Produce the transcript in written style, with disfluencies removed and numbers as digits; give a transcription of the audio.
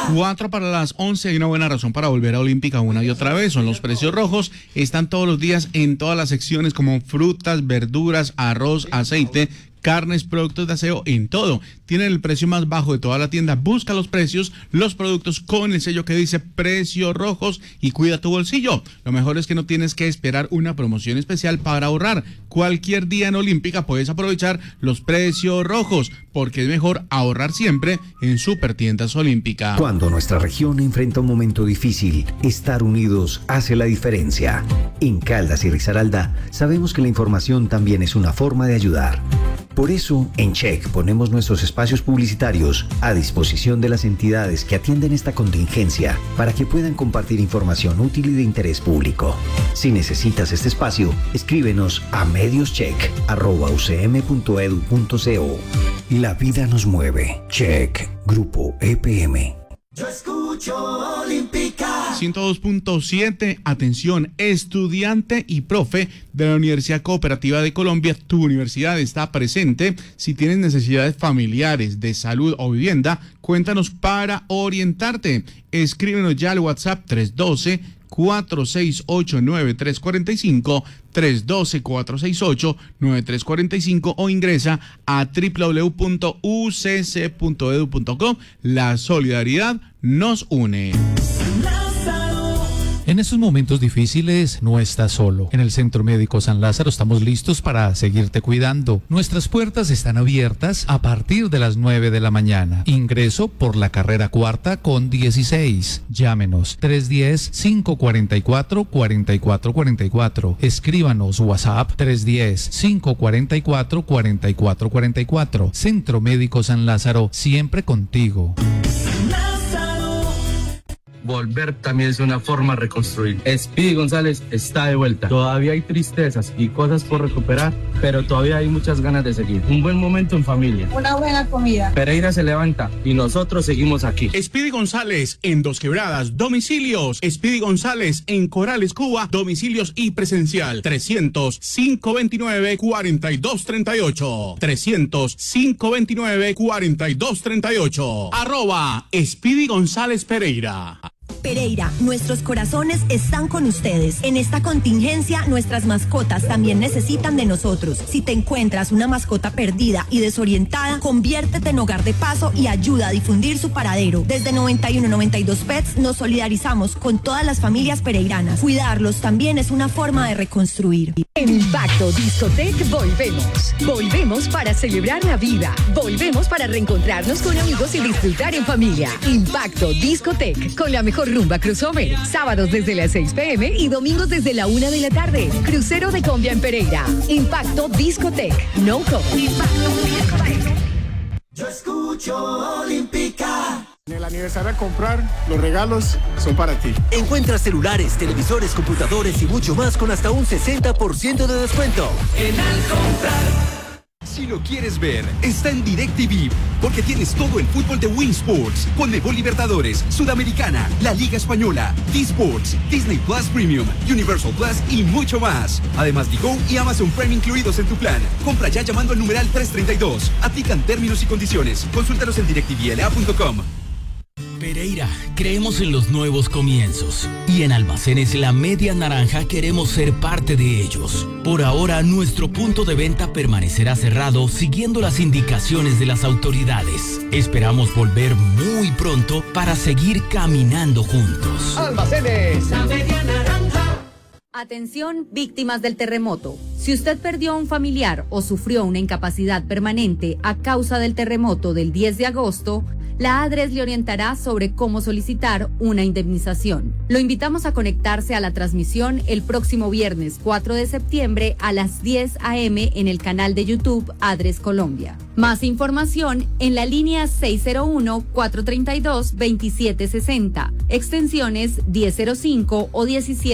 4 para las 11, hay una buena razón para volver a Olímpica una y otra vez, son los precios rojos, están todos los días en todas las secciones como frutas, verduras, arroz, aceite, carnes, productos de aseo, en todo. Tienen el precio más bajo de toda la tienda. Busca los precios, los productos con el sello que dice precios rojos y cuida tu bolsillo. Lo mejor es que no tienes que esperar una promoción especial para ahorrar. Cualquier día en Olímpica puedes aprovechar los precios rojos, porque es mejor ahorrar siempre en Supertiendas Olímpica. Cuando nuestra región enfrenta un momento difícil, estar unidos hace la diferencia. En Caldas y Risaralda sabemos que la información también es una forma de ayudar. Por eso, en Check ponemos nuestros espacios publicitarios a disposición de las entidades que atienden esta contingencia para que puedan compartir información útil y de interés público. Si necesitas este espacio, escríbenos a medioscheck@ucm.edu.co. La vida nos mueve. Check. Grupo EPM. Yo escucho Olímpica. 102.7, atención, estudiante y profe de la Universidad Cooperativa de Colombia, tu universidad está presente. Si tienes necesidades familiares, de salud o vivienda, cuéntanos para orientarte. Escríbenos ya al WhatsApp 312-468-9345, 312-468-9345 o ingresa a www.ucc.edu.co. La solidaridad nos une. En estos momentos difíciles no estás solo. En el Centro Médico San Lázaro estamos listos para seguirte cuidando. Nuestras puertas están abiertas a partir de las 9 de la mañana. Ingreso por la carrera cuarta con 16. Llámenos 310-544-4444. Escríbanos WhatsApp 310-544-4444. Centro Médico San Lázaro, siempre contigo. Volver también es una forma de reconstruir. Speedy González está de vuelta. Todavía hay tristezas y cosas por recuperar, pero todavía hay muchas ganas de seguir. Un buen momento en familia. Una buena comida. Pereira se levanta y nosotros seguimos aquí. Speedy González en Dos Quebradas, domicilios. Speedy González en Corales, Cuba, domicilios y presencial. 300-529-4238. 300-529-4238. @Speedy González Pereira. Pereira, nuestros corazones están con ustedes. En esta contingencia, nuestras mascotas también necesitan de nosotros. Si te encuentras una mascota perdida y desorientada, conviértete en hogar de paso y ayuda a difundir su paradero. Desde 9192 Pets nos solidarizamos con todas las familias pereiranas. Cuidarlos también es una forma de reconstruir. En Impacto Discotec volvemos. Volvemos para celebrar la vida. Volvemos para reencontrarnos con amigos y disfrutar en familia. Impacto Discotec, con la mejor rumba crossover. Sábados desde las 6 p.m. y domingos desde la 1 de la tarde. Crucero de Combia en Pereira. Impacto Discotec. No COVID. Impacto Discotec. Yo escucho Olímpica. En el aniversario a comprar, los regalos son para ti. Encuentra celulares, televisores, computadores y mucho más con hasta un 60% de descuento. En Al Comprar. Si lo quieres ver, está en DirecTV, porque tienes todo el fútbol de Win Sports, Conmebol Libertadores, Sudamericana, la Liga Española, D-Sports, Disney Plus Premium, Universal Plus y mucho más. Además, Digo y Amazon Prime incluidos en tu plan. Compra ya llamando al numeral 332. Aplican términos y condiciones. Consúltalos en directvla.com. Pereira, creemos en los nuevos comienzos y en Almacenes La Media Naranja queremos ser parte de ellos. Por ahora, nuestro punto de venta permanecerá cerrado siguiendo las indicaciones de las autoridades. Esperamos volver muy pronto para seguir caminando juntos. Almacenes La Media Naranja. Atención, víctimas del terremoto. Si usted perdió a un familiar o sufrió una incapacidad permanente a causa del terremoto del 10 de agosto, la ADRES le orientará sobre cómo solicitar una indemnización. Lo invitamos a conectarse a la transmisión el próximo viernes 4 de septiembre a las 10 a.m. en el canal de YouTube ADRES Colombia. Más información en la línea 601-432-2760, extensiones 1005 o 17.